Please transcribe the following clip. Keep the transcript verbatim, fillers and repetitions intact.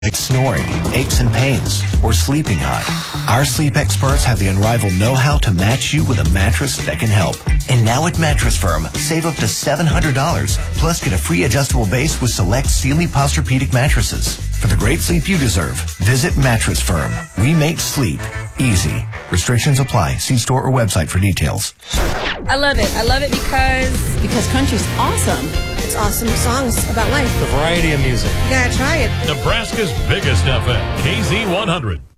Like snoring, aches and pains, or sleeping hot. Our sleep experts have the unrivaled know-how to match you with a mattress that can help. And now at Mattress Firm, save up to seven hundred dollars, plus get a free adjustable base with select Sealy Posturepedic mattresses. For the great sleep you deserve, visit Mattress Firm. We make sleep easy. Restrictions apply. See store or website for details. I love it. I love it because... Because country's awesome. It's awesome songs about life. The variety of music. You gotta try it. Nebraska's biggest F M, K Z one hundred.